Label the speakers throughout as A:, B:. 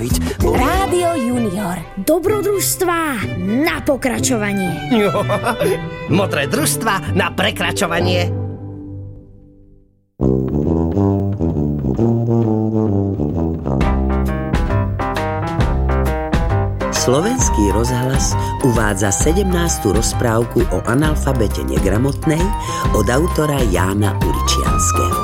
A: Rádio Junior. Dobrodružstvá na pokračovanie.
B: Modré družstva na prekračovanie.
C: Slovenský rozhlas uvádza 17. rozprávku o analfabete negramotnej od autora Jána Uličianskeho.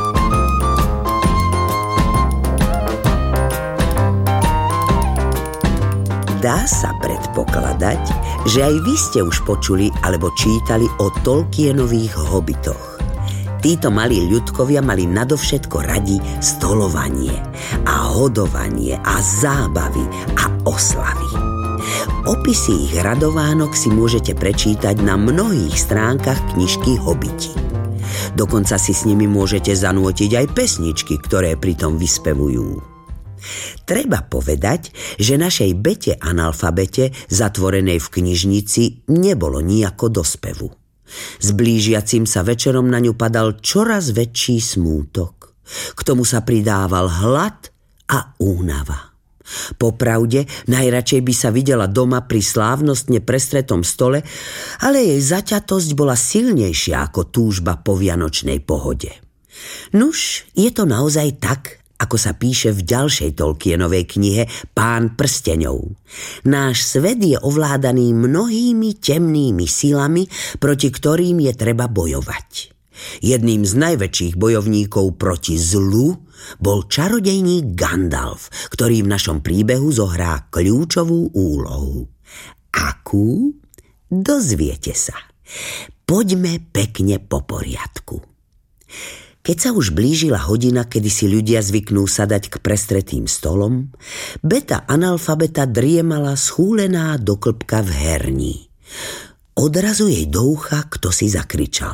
C: Dá sa predpokladať, že aj vy ste už počuli alebo čítali o Tolkienových hobitoch. Títo malí ľudkovia mali nadovšetko radi stolovanie a hodovanie a zábavy a oslavy. Opisy ich radovánok si môžete prečítať na mnohých stránkach knižky Hobiti. Dokonca si s nimi môžete zanútiť aj pesničky, ktoré pritom vyspevujú. Treba povedať, že našej Bete analfabete, zatvorenej v knižnici, nebolo nijako do spevu. S blížiacim sa večerom na ňu padal čoraz väčší smútok. K tomu sa pridával hlad a únava. Popravde, najradšej by sa videla doma pri slávnostne prestretom stole, ale jej zaťatosť bola silnejšia ako túžba po vianočnej pohode. Nuž, je to naozaj tak, ako sa píše v ďalšej Tolkienovej knihe Pán prsteňov. Náš svet je ovládaný mnohými temnými silami, proti ktorým je treba bojovať. Jedným z najväčších bojovníkov proti zlu bol čarodejník Gandalf, ktorý v našom príbehu zohrá kľúčovú úlohu. Akú? Dozviete sa. Poďme pekne po poriadku. Keď sa už blížila hodina, kedy si ľudia zvyknú sadať k prestretým stolom, Beta analfabeta driemala schúlená do klbka v herni. Odrazu jej do ucha ktosi zakričal.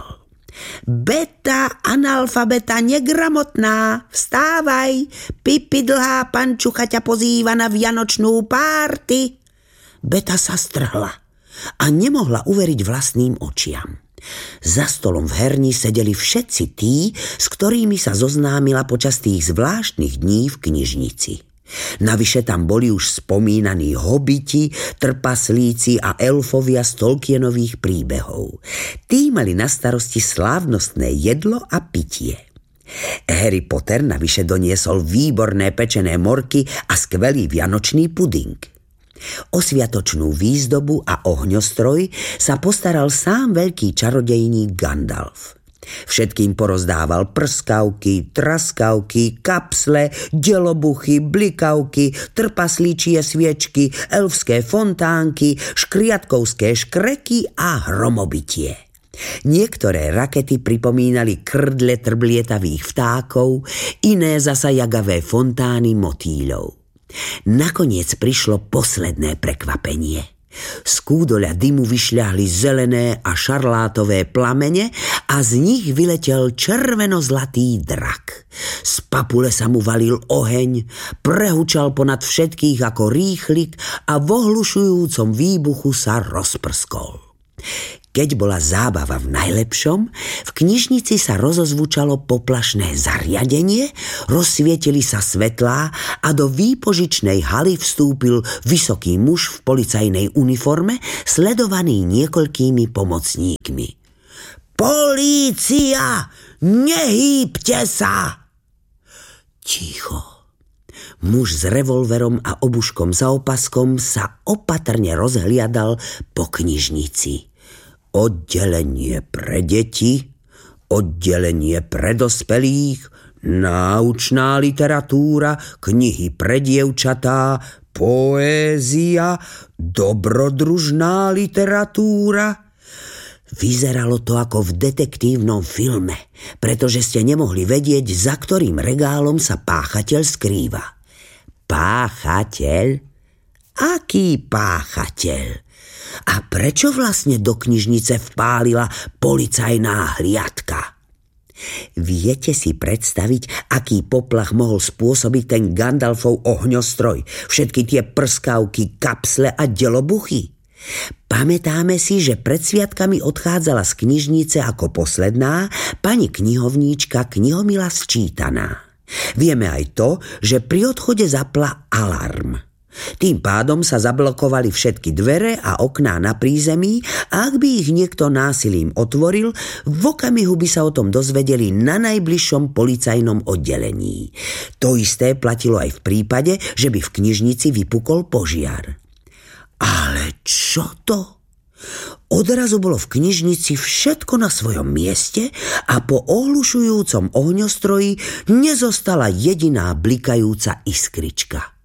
C: Beta analfabeta negramotná, vstávaj, Pipi dlhá pančucha ťa pozýva na vianočnú párty. Beta sa strhla a nemohla uveriť vlastným očiam. Za stolom v herni sedeli všetci tí, s ktorými sa zoznámila počas tých zvláštnych dní v knižnici. Navyše tam boli už spomínaní hobiti, trpaslíci a elfovia z Tolkienových príbehov. Tí mali na starosti slávnostné jedlo a pitie. Harry Potter navyše doniesol výborné pečené morky a skvelý vianočný puding. O sviatočnú výzdobu a ohňostroj sa postaral sám veľký čarodejník Gandalf. Všetkým porozdával prskavky, traskavky, kapsle, delobuchy, blikavky, trpaslíčie sviečky, elfské fontánky, škriatkovské škreky a hromobitie. Niektoré rakety pripomínali krdle trblietavých vtákov, iné zasa jagavé fontány motýľov. Nakoniec prišlo posledné prekvapenie. Z kúdoľa dymu vyšľahli zelené a šarlátové plamene a z nich vyletel červeno-zlatý drak. Z papule sa mu valil oheň, prehučal ponad všetkých ako rýchlik a v ohlušujúcom výbuchu sa rozprskol. Keď bola zábava v najlepšom, v knižnici sa rozozvučalo poplašné zariadenie, rozsvietili sa svetlá a do výpožičnej haly vstúpil vysoký muž v policajnej uniforme, sledovaný niekoľkými pomocníkmi. Polícia! Nehýbte sa! Ticho. Muž s revolverom a obuškom za opaskom sa opatrne rozhliadal po knižnici. Oddelenie pre deti, oddelenie pre dospelých, náučná literatúra, knihy pre dievčatá, poézia, dobrodružná literatúra. Vyzeralo to ako v detektívnom filme, pretože ste nemohli vedieť, za ktorým regálom sa páchateľ skrýva. Páchateľ? Aký páchateľ? A prečo vlastne do knižnice vpálila policajná hliadka? Viete si predstaviť, aký poplach mohol spôsobiť ten Gandalfov ohňostroj, všetky tie prskavky, kapsle a delobuchy? Pamätáme si, že pred sviatkami odchádzala z knižnice ako posledná pani knihovníčka Knihomila Sčítaná. Vieme aj to, že pri odchode zapla alarm. Tým pádom sa zablokovali všetky dvere a okná na prízemí a ak by ich niekto násilím otvoril, v okamihu by sa o tom dozvedeli na najbližšom policajnom oddelení. To isté platilo aj v prípade, že by v knižnici vypukol požiar. Ale čo to? Odrazu bolo v knižnici všetko na svojom mieste a po ohlušujúcom ohňostroji nezostala jediná blikajúca iskrička.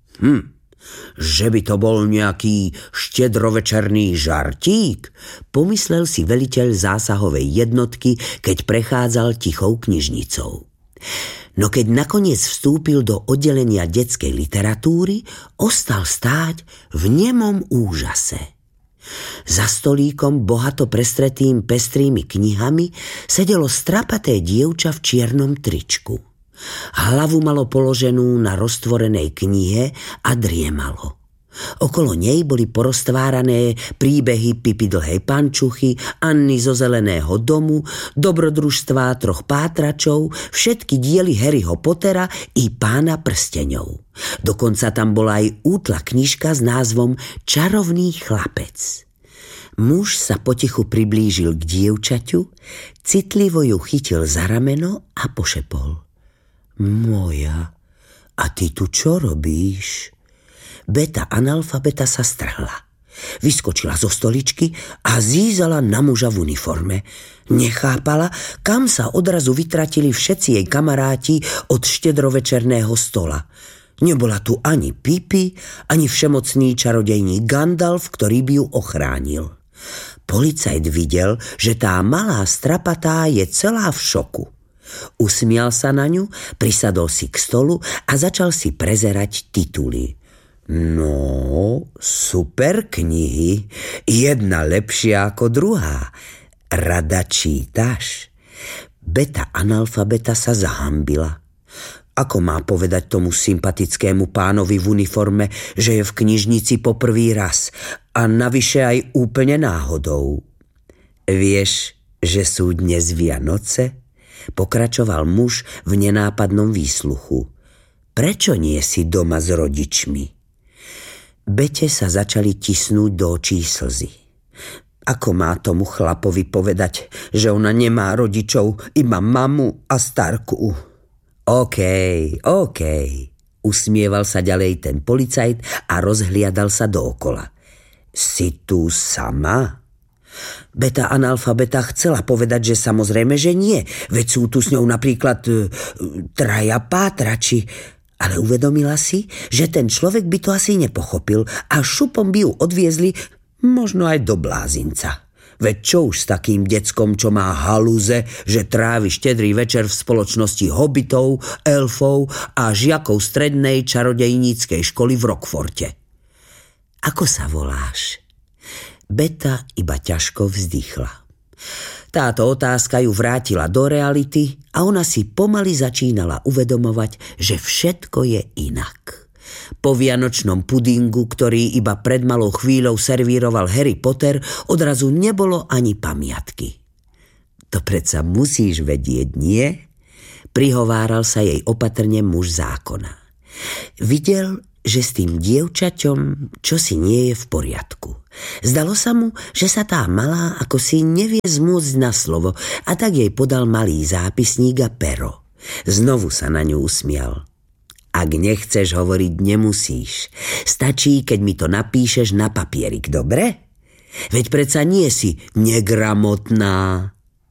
C: Že by to bol nejaký štedrovečerný žartík, pomyslel si veliteľ zásahovej jednotky, keď prechádzal tichou knižnicou. No keď nakoniec vstúpil do oddelenia detskej literatúry, ostal stáť v nemom úžase. Za stolíkom bohato prestretým pestrými knihami sedelo strapaté dievča v čiernom tričku. Hlavu malo položenú na roztvorenej knihe a driemalo. Okolo nej boli poroztvárané príbehy Pipy dlhej pančuchy, Anny zo zeleného domu, dobrodružstvá troch pátračov, všetky diely Harryho Pottera i Pána prsteňov. Dokonca tam bola aj útla knižka s názvom Čarovný chlapec. Muž sa potichu priblížil k dievčaťu, citlivo ju chytil za rameno a pošepol: Moja, a ty tu čo robíš? Beta analfabeta sa strhla. Vyskočila zo stoličky a zízala na muža v uniforme. Nechápala, kam sa odrazu vytratili všetci jej kamaráti od štedrovečerného stola. Nebola tu ani Pipi, ani všemocný čarodejník Gandalf, ktorý by ju ochránil. Policajt videl, že tá malá strapatá je celá v šoku. Usmial sa na ňu, prisadol si k stolu a začal si prezerať tituly. No, super knihy, jedna lepšia ako druhá. Rada čítaš? Beta analfabeta sa zahambila. Ako má povedať tomu sympatickému pánovi v uniforme, že je v knižnici po prvý raz a navyše aj úplne náhodou? Vieš, že sú dnes Vianoce? Pokračoval muž v nenápadnom výsluchu. Prečo nie si doma s rodičmi? Bete sa začali tisnúť do očí slzy. Ako má tomu chlapovi povedať, že ona nemá rodičov, iba mamu a starku? OK, usmieval sa ďalej ten policajt a rozhliadal sa dookola. Si tu sama? Beta analfabeta chcela povedať, že samozrejme, že nie, veď sú tu s ňou napríklad traja pátrači, ale uvedomila si, že ten človek by to asi nepochopil a šupom by ju odviezli možno aj do blázinca. Veď čo už s takým deckom, čo má halúze, že trávi štedrý večer v spoločnosti hobitov, elfov a žiakov strednej čarodejníckej školy v Rockforte. Ako sa voláš? Beta iba ťažko vzdychla. Táto otázka ju vrátila do reality a ona si pomaly začínala uvedomovať, že všetko je inak. Po vianočnom pudingu, ktorý iba pred malou chvíľou servíroval Harry Potter, odrazu nebolo ani pamiatky. To predsa musíš vedieť, nie? Prihováral sa jej opatrne muž zákona. Videl, že s tým dievčaťom čosi nie je v poriadku. Zdalo sa mu, že sa tá malá ako si nevie zmôcť na slovo a tak jej podal malý zápisník a pero. Znovu sa na ňu usmial. Ak nechceš hovoriť, nemusíš. Stačí, keď mi to napíšeš na papierik, dobre? Veď predsa nie si negramotná.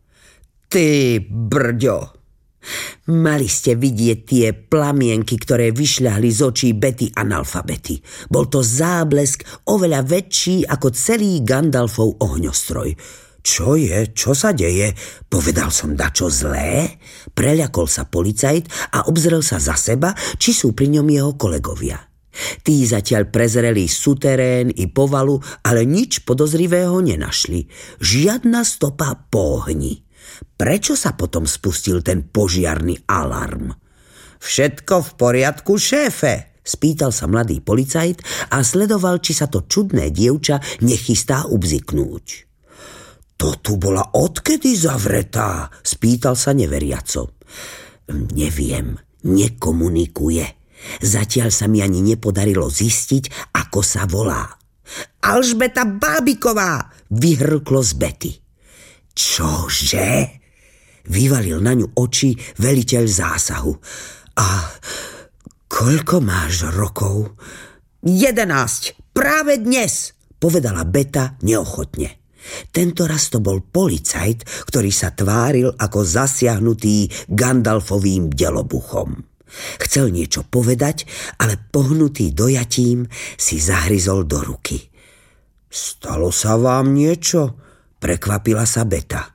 C: Ty brďo! Mali ste vidieť tie plamienky, ktoré vyšľahli z očí Betty analfabety. Bol to záblesk oveľa väčší ako celý Gandalfov ohňostroj. Čo je? Čo sa deje? Povedal som dačo zlé? Preľakol sa policajt a obzrel sa za seba, či sú pri ňom jeho kolegovia. Tí zatiaľ prezreli suterén i povalu, ale nič podozrivého nenašli. Žiadna stopa po ohni. Prečo sa potom spustil ten požiarny alarm? Všetko v poriadku, šéfe? Spýtal sa mladý policajt a sledoval, či sa to čudné dievča nechystá ubziknúť. To tu bola odkedy zavretá? Spýtal sa neveriaco. Neviem, nekomunikuje. Zatiaľ sa mi ani nepodarilo zistiť, ako sa volá. Alžbeta Bábiková, vyhrklo z Betty. Čože? Vyvalil na ňu oči veliteľ zásahu. A koľko máš rokov? 11, práve dnes, povedala Beta neochotne. Tento raz to bol policajt, ktorý sa tváril ako zasiahnutý Gandalfovým delobuchom. Chcel niečo povedať, ale pohnutý dojatím si zahryzol do ruky. Stalo sa vám niečo? Prekvapila sa Beta.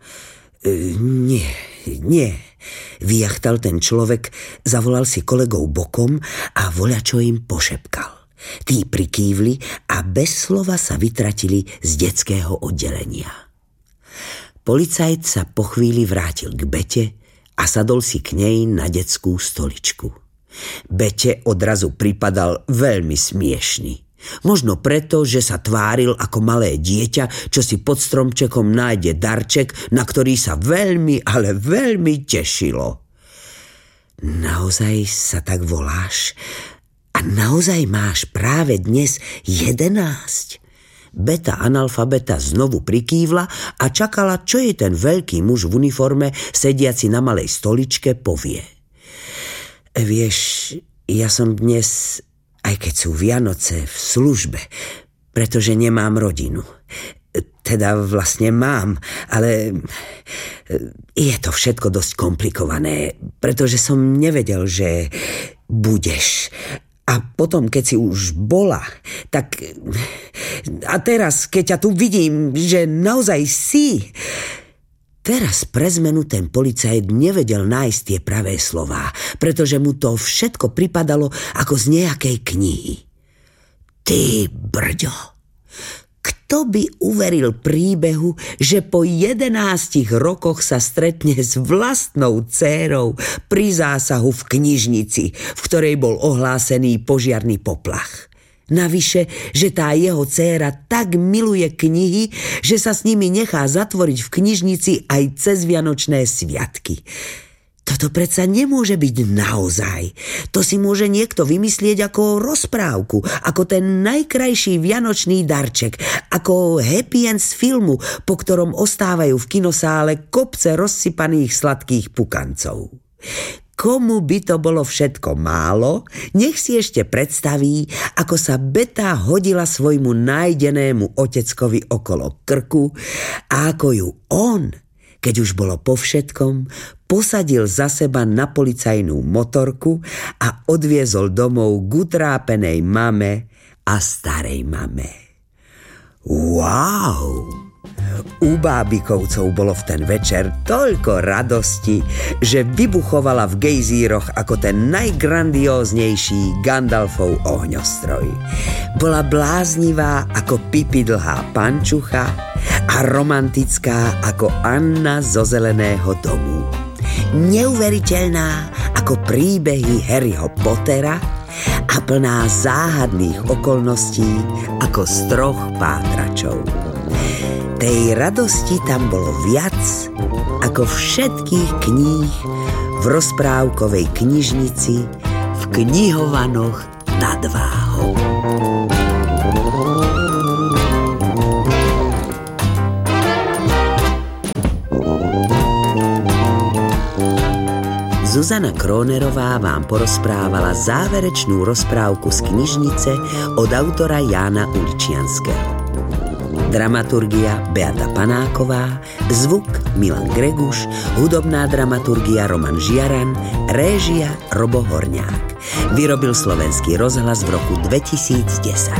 C: Nie, vyjachtal ten človek, zavolal si kolegov bokom a voľačo im pošepkal. Tí prikývli a bez slova sa vytratili z detského oddelenia. Policajt sa po chvíli vrátil k Bete a sadol si k nej na detskú stoličku. Bete odrazu pripadal veľmi smiešný. Možno preto, že sa tváril ako malé dieťa, čo si pod stromčekom nájde darček, na ktorý sa veľmi, ale veľmi tešilo. Naozaj sa tak voláš? A naozaj máš práve dnes 11? Beta analfabeta znovu prikývla a čakala, čo jej ten veľký muž v uniforme, sediaci na malej stoličke, povie. Vieš, ja som dnes, aj keď sú Vianoce, v službe, pretože nemám rodinu. Teda vlastne mám, ale je to všetko dosť komplikované, pretože som nevedel, že budeš. A potom, keď si už bola, tak... A teraz, keď ťa tu vidím, že naozaj si... Teraz pre zmenu ten policajt nevedel nájsť tie pravé slová, pretože mu to všetko pripadalo ako z nejakej knihy. Ty brďo! Kto by uveril príbehu, že po 11 rokoch sa stretne s vlastnou dcérou pri zásahu v knižnici, v ktorej bol ohlásený požiarny poplach? Navyše, že tá jeho dcéra tak miluje knihy, že sa s nimi nechá zatvoriť v knižnici aj cez vianočné sviatky. Toto predsa nemôže byť naozaj. To si môže niekto vymyslieť ako rozprávku, ako ten najkrajší vianočný darček, ako happy end z filmu, po ktorom ostávajú v kinosále kopce rozsypaných sladkých pukancov. Komu by to bolo všetko málo, nech si ešte predstaví, ako sa Beta hodila svojmu nájdenému oteckovi okolo krku a ako ju on, keď už bolo po všetkom, posadil za seba na policajnú motorku a odviezol domov k utrápenej mame a starej mame. Wow! U Bábikovcov bolo v ten večer toľko radosti, že vybuchovala v gejzíroch ako ten najgrandióznejší Gandalfov ohňostroj. Bola bláznivá ako Pipi dlhá pančucha a romantická ako Anna zo Zeleného domu. Neuveriteľná ako príbehy Harryho Pottera a plná záhadných okolností ako z Troch pátračov. Tej radosti tam bolo viac ako všetkých kníh v rozprávkovej knižnici v knihovanoch nad Váhom. Zuzana Krónerová vám porozprávala záverečnú rozprávku z knižnice od autora Jána Uličianskeho. Dramaturgia Beata Panáková, zvuk Milan Greguš, hudobná dramaturgia Roman Žiaran, réžia Robo Horňák. Vyrobil Slovenský rozhlas v roku 2010.